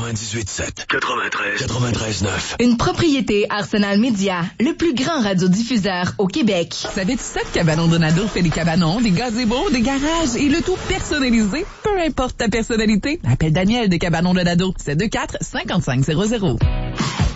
98.7. 93.9. Une propriété Arsenal Média, le plus grand radiodiffuseur au Québec. Savais-tu ça que Cabanon Donado fait des cabanons, des gazebos, des garages et le tout personnalisé? Peu importe ta personnalité, appelle Daniel de Cabanon Donado. C'est 24 55 00.